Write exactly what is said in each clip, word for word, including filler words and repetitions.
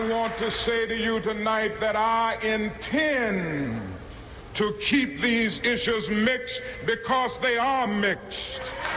want to say to you tonight that I intend to keep these issues mixed because they are mixed.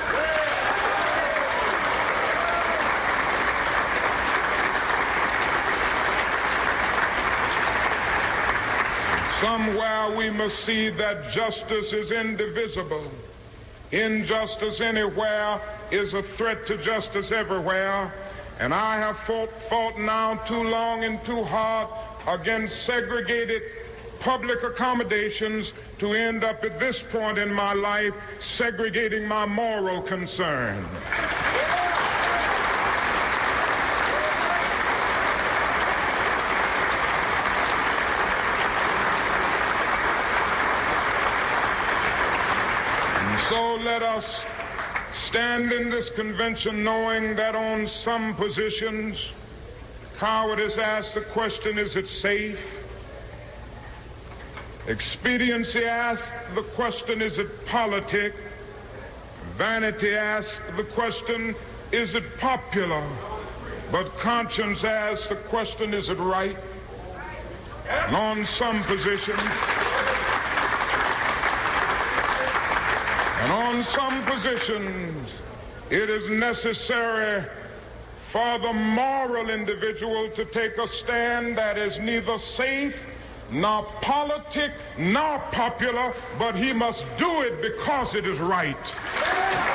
Somewhere we must see that justice is indivisible. Injustice anywhere is a threat to justice everywhere. And I have fought, fought now too long and too hard against segregated public accommodations to end up at this point in my life segregating my moral concern. And so let us stand in this convention knowing that on some positions, cowardice asks the question, is it safe? Expediency asks the question, is it politic? Vanity asks the question, is it popular? But conscience asks the question, is it right? And on some positions, and on some positions, it is necessary for the moral individual to take a stand that is neither safe, nor politic, nor popular, but he must do it because it is right.